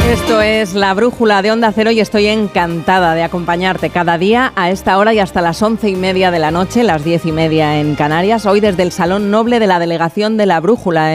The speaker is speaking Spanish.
Esto es La Brújula de Onda Cero y estoy encantada de acompañarte cada día a esta hora y hasta las 11:30 de la noche, las 10:30 en Canarias, hoy desde el Salón Noble de la Delegación de La Brújula